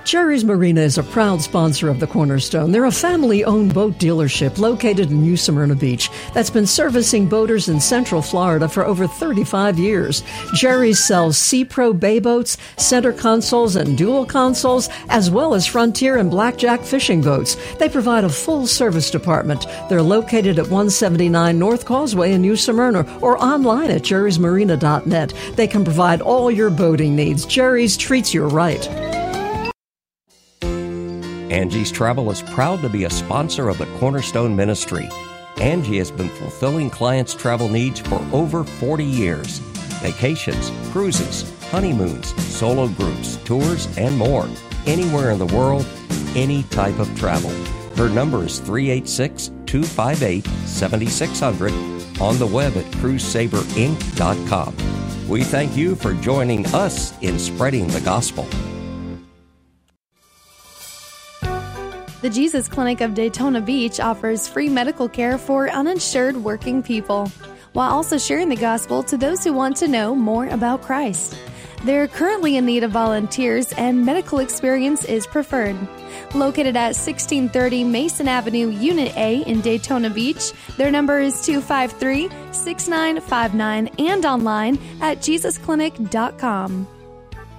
Jerry's Marina is a proud sponsor of the Cornerstone. They're a family-owned boat dealership located in New Smyrna Beach that's been servicing boaters in Central Florida for over 35 years. Jerry's sells Sea Pro bay boats, center consoles, and dual consoles, as well as Frontier and Blackjack fishing boats. They provide a full-service department. They're located at 179 North Causeway in New Smyrna or online at jerrysmarina.net. They can provide all your boating needs. Jerry's treats you right. Angie's Travel is proud to be a sponsor of the Cornerstone Ministry. Angie has been fulfilling clients' travel needs for over 40 years. Vacations, cruises, honeymoons, solo groups, tours, and more. Anywhere in the world, any type of travel. Her number is 386-258-7600 on the web at cruisesaverinc.com. We thank you for joining us in spreading the gospel. The Jesus Clinic of Daytona Beach offers free medical care for uninsured working people, while also sharing the gospel to those who want to know more about Christ. They're currently in need of volunteers, and medical experience is preferred. Located at 1630 Mason Avenue, Unit A in Daytona Beach, their number is 253-6959 and online at jesusclinic.com.